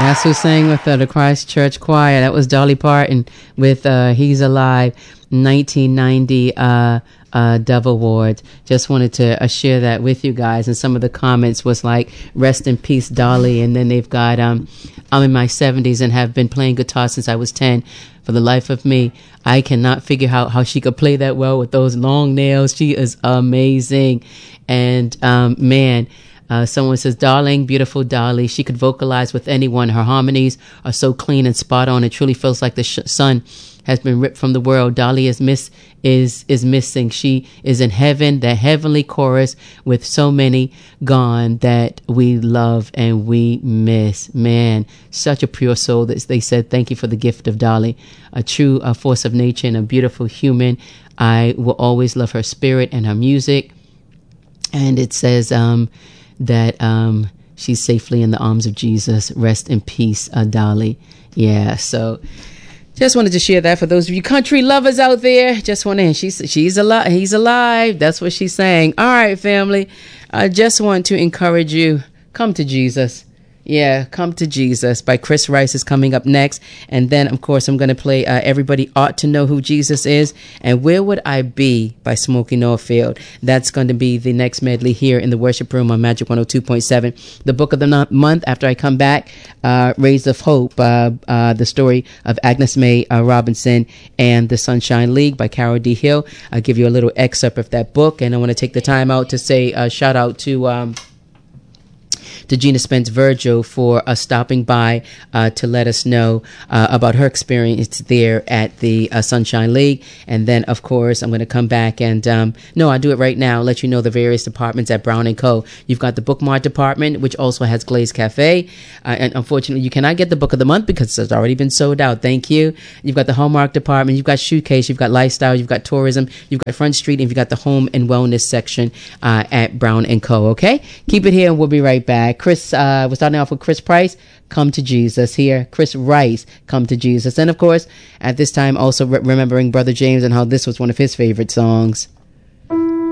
That's who sang with the Christ Church Choir. That was Dolly Parton with He's Alive, 1990 Dove Award. Just wanted to share that with you guys. And some of the comments was like, rest in peace, Dolly. And then they've got, I'm in my 70s and have been playing guitar since I was 10. For the life of me, I cannot figure out how she could play that well with those long nails. She is amazing. And someone says, darling, beautiful Dolly. She could vocalize with anyone. Her harmonies are so clean and spot on. It truly feels like the sun has been ripped from the world. Dolly is missing. She is in heaven, that heavenly chorus with so many gone that we love and we miss. Man, such a pure soul that they said, thank you for the gift of Dolly, a true force of nature and a beautiful human. I will always love her spirit and her music. And it says that she's safely in the arms of Jesus. Rest in peace, Dolly. Yeah, so just wanted to share that for those of you country lovers out there. Just want to, she's alive, he's alive. That's what she's saying. All right, family. I just want to encourage you, come to Jesus. Yeah, Come to Jesus by Chris Rice is coming up next. And then, of course, I'm going to play Everybody Ought to Know Who Jesus Is and Where Would I Be by Smokey Norfield. That's going to be the next medley here in the worship room on Magic 102.7. The book of the month, after I come back, Rays of Hope, the story of Agnes May Robinson and the Sunshine League by Carol D. Hill. I'll give you a little excerpt of that book. And I want to take the time out to say shout out to Gina Spence Virgil for stopping by to let us know about her experience there at the Sunshine League. And then, of course, I'm going to come back and, I'll do it right now, let you know the various departments at Brown & Co. You've got the Bookmart department, which also has Glaze Cafe. And unfortunately, you cannot get the book of the month because it's already been sold out. Thank you. You've got the Hallmark department. You've got Shoecase. You've got Lifestyle. You've got Tourism. You've got Front Street. And you've got the Home and Wellness section at Brown & Co. Okay? Keep it here and we'll be right back. Chris, we're starting off with Chris Price, Come to Jesus here. Chris Rice, Come to Jesus. And of course, at this time, also remembering Brother James and how this was one of his favorite songs.